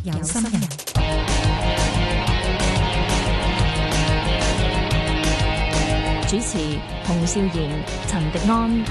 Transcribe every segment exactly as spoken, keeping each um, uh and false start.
有心人。主持洪少賢、陳迪安。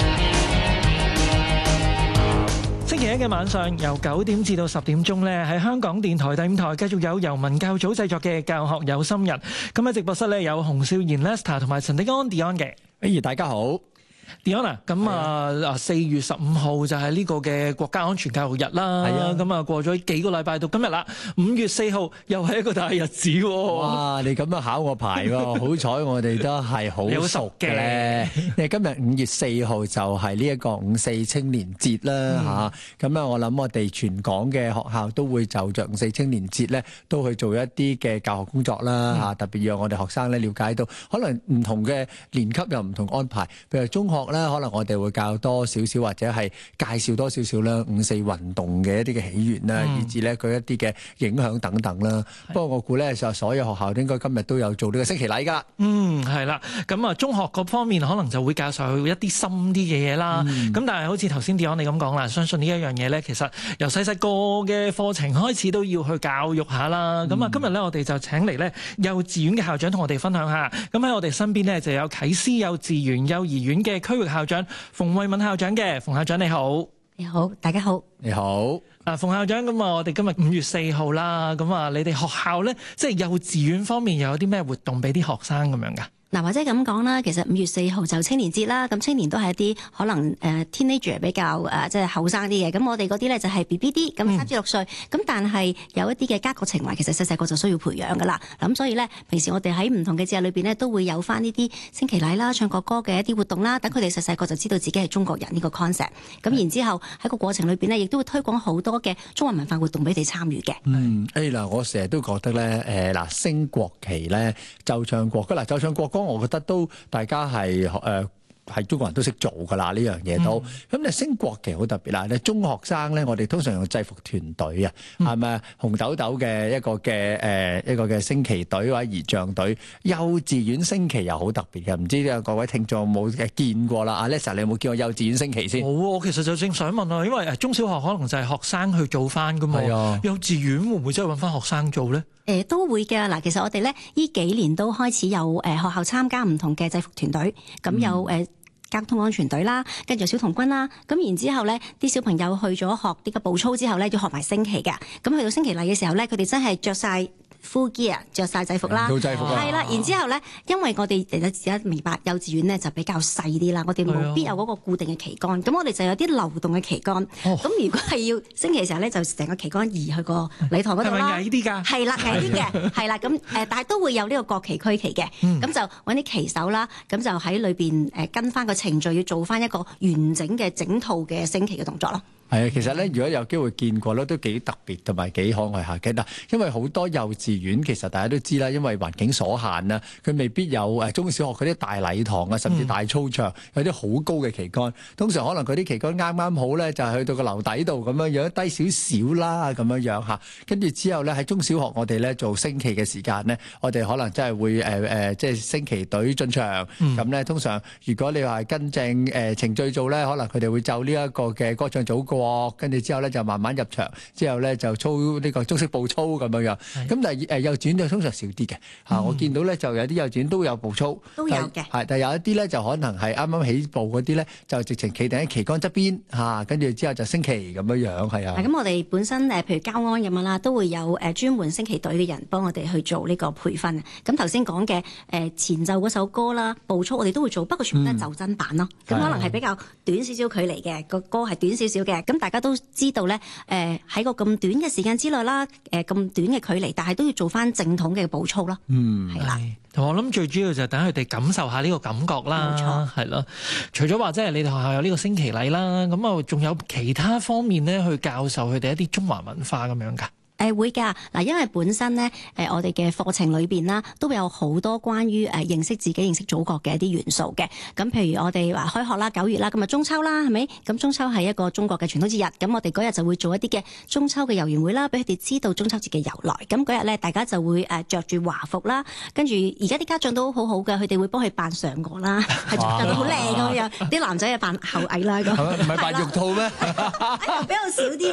星期一嘅晚上由九點至到十點鐘咧，喺香港電台第五台繼續有由文教組製作嘅教學有心人。咁喺直播室咧有洪少賢 Lester 同埋陳迪安 Dion 嘅。 誒，大家好。 Dion 啊，咁啊，四月十五號就係呢個嘅國家安全教育日啦。係啊，咁啊過咗幾個禮拜到今日啦，五月四號又係一個大日子喎。 哇！你咁樣考我牌喎，好彩我哋都係好熟嘅咧。因為今日五月四號就係呢一個五四青年節啦嚇。咁啊，我諗我哋全港嘅學校都會就着五四青年節咧，都去做一啲嘅教學工作啦嚇。特別讓我哋學生咧了解到，可能唔同嘅年級有唔同安排，譬如中學咧，可能我哋會教多少少或者係介紹多少少啦，五四運動嘅一啲嘅起源啦，嗯、以至咧佢一啲嘅影響等等啦。不過我估咧就所有學校應該今日都有做呢個升旗禮噶。嗯， 係啦。咁啊，中學嗰方面可能就會教授一啲深啲嘅嘢啦。咁、嗯、但係好似頭先 Dion 你咁講啦，相信呢一樣嘢咧，其實由細細個嘅課程開始都要去教育下啦。咁、嗯、啊，今日咧我哋就請嚟咧幼稚園嘅校長同我哋分享下。咁喺我哋身邊咧就有啟思幼稚園幼兒園嘅區域校長馮慧敏校長嘅。馮校長你好。 你好，大家好。 你好。 啊，馮校長，咁啊，我哋今日五月四號啦，咁啊，你哋學校咧，即係幼稚園方面又有啲咩活動俾啲學生咁樣噶？ 嗱，或者咁講啦，其實五月四號就青年節啦，咁青年都係一啲可能誒 teenager 比較誒即係後生啲嘅，咁我哋嗰啲咧就係 B B 啲，咁三至六歲，咁、嗯、但係有一啲嘅家國情懷，其實細細個就需要培養噶啦。咁所以咧，平時我哋喺唔同嘅節日裏邊咧，都會有翻呢啲升旗禮啦、唱國歌嘅一啲活動啦，等佢哋細細個就知道自己係中國人呢個 concept。咁然之後喺個過程裏邊咧，亦都會推廣好多嘅中華文化活動俾佢哋參與嘅。 嗯，誒嗱，我成日都覺得咧，誒嗱升國旗咧，奏唱國歌嗱，奏唱國歌，我覺得都大家係誒。呃係中國人都識做㗎啦，呢樣嘢都咁。你、嗯、升國旗好特別啦。你中學生咧，我哋通常用制服團隊啊，係咪、嗯、紅豆豆嘅一個嘅誒、呃、一個嘅升旗隊或者儀仗隊？幼稚園升旗又好特別嘅，唔知各位聽眾有冇見過啦？阿 Lesa，你有冇見過幼稚園升旗先？ 冇，我其實就正想問啊，因為誒中小學可能就係學生去做翻㗎嘛。啊、幼稚園會唔會真係揾翻學生做咧？ 誒、呃、都會嘅嗱，其實我哋咧呢幾年都開始有誒、呃、學校參加唔同嘅制服團隊，咁有誒。呃交通安全隊啦，跟住小童軍啦，咁然之後咧，啲小朋友去咗學啲嘅步操之後咧，要學埋升旗嘅，咁去到升旗禮嘅時候咧，佢哋真係着晒full gear， 着晒制服啦， 套制服啊， 係啦。然之後咧，因為我哋而家明白幼稚園咧就比較細啲啦，我哋冇必有嗰個固定嘅旗杆，咁我哋就有啲流動嘅旗杆。咁、哦、如果係要升旗嘅時候咧，就成個旗杆移去個禮堂嗰度啦。係咪矮啲㗎？係啦，矮啲嘅，係啦。咁誒，但係都會有呢個國旗區旗嘅。咁、嗯、就揾啲旗手啦，咁就喺裏邊誒跟翻個程序，要做翻一個完整嘅整套嘅升旗嘅動作咯。 係啊，其實咧，如果有機會見過咧，都幾特別同埋幾可愛下嘅嗱。因為好多幼稚園其實大家都知啦，因為環境所限啦，佢未必有誒中小學嗰啲大禮堂啊，甚至大操場有啲好高嘅旗杆。通常可能佢啲旗杆啱啱好咧，就係去到個樓底度咁樣樣，低少少啦咁樣樣嚇。跟住之後咧，喺中小學我哋咧做升旗嘅時間咧，我哋可能真係會誒誒、呃，即係升旗隊進場。咁咧、嗯、通常如果你話跟正誒程序做咧，可能佢哋會奏呢一個嘅歌唱組歌。跟住之後咧就慢慢入場，之後咧就操呢個中式步操咁樣樣。咁但係誒幼稚園就通常少啲嘅嚇。我見到咧就有啲幼稚園都有步操， 都有嘅。係， 但係有一啲咧就可能係啱啱起步嗰啲咧，就直情企定喺旗杆側邊嚇，跟住之後就升旗咁樣樣係啊。 咁我哋本身誒譬如交安咁樣啦，都會有誒專門升旗隊嘅人幫我哋去做呢個培訓。咁頭先講嘅誒前奏嗰首歌啦，步操我哋都會做，不過全部都係就真版咯。咁、嗯、可能係比較短少少距離嘅，個歌係短少少嘅。咁大家都知道咧，誒喺個咁短嘅時間之內啦，誒、呃、咁短嘅距離，但係都要做翻正統嘅步操咯。嗯，係啦。 我諗最主要就係等佢哋感受下呢個感覺啦。冇錯，係咯。除咗話即係你哋學校有呢個升旗禮啦，咁啊仲有其他方面咧去教授佢哋一啲中華文化咁樣㗎。 誒會㗎嗱，因為本身咧誒我哋嘅課程裏邊啦，都會有好多關於誒認識自己、認識祖國嘅一啲元素嘅。咁譬如我哋話開學啦，九月啦，咁啊中秋啦，係咪？咁中秋係一個中國嘅傳統節日，咁我哋嗰日就會做一啲嘅中秋嘅遊園會啦，俾佢哋知道中秋節嘅由來。咁嗰日咧，大家就會誒著住華服啦，跟住而家啲家長都好好嘅，佢哋會幫佢扮嫦娥啦，係著到好靚咁樣。啲男仔啊扮后羿啦咁。唔係扮玉兔咩？ 比較少啲。